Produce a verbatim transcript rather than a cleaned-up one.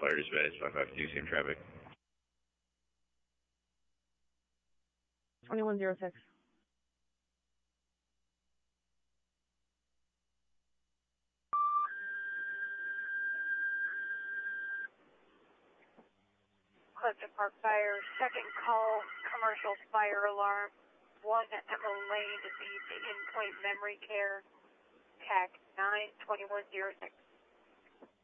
Fire dispatch, five five two, same traffic. twenty-one oh six. Clifton Park Fire, second call, commercial fire alarm, one Emerald Lane, to be in point memory care, T A C nine twenty-one oh six.